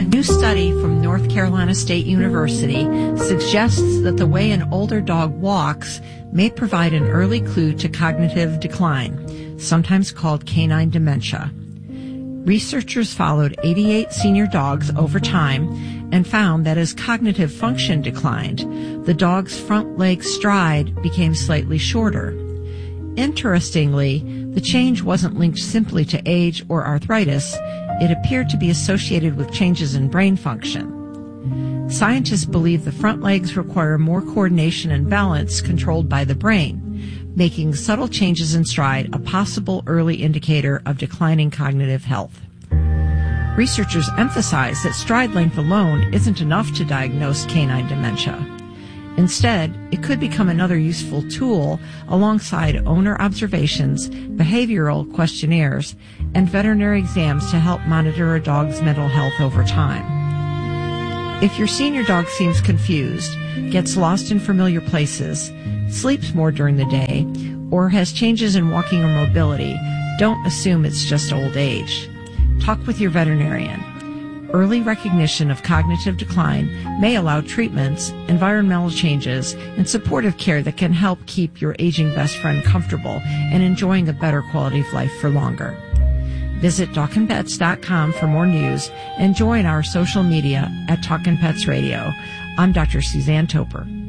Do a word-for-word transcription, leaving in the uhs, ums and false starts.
A new study from North Carolina State University suggests that the way an older dog walks may provide an early clue to cognitive decline, sometimes called canine dementia. Researchers followed eighty-eight senior dogs over time and found that as cognitive function declined, the dog's front leg stride became slightly shorter. Interestingly, the change wasn't linked simply to age or arthritis. It appeared to be associated with changes in brain function. Scientists believe the front legs require more coordination and balance controlled by the brain, making subtle changes in stride a possible early indicator of declining cognitive health. Researchers emphasize that stride length alone isn't enough to diagnose canine dementia. Instead, it could become another useful tool alongside owner observations, behavioral questionnaires, and veterinary exams to help monitor a dog's mental health over time. If your senior dog seems confused, gets lost in familiar places, sleeps more during the day, or has changes in walking or mobility, don't assume it's just old age. Talk with your veterinarian. Early recognition of cognitive decline may allow treatments, environmental changes, and supportive care that can help keep your aging best friend comfortable and enjoying a better quality of life for longer. Visit talkin pets dot com for more news and join our social media at Talkin' Pets Radio. I'm Doctor Suzanne Toper.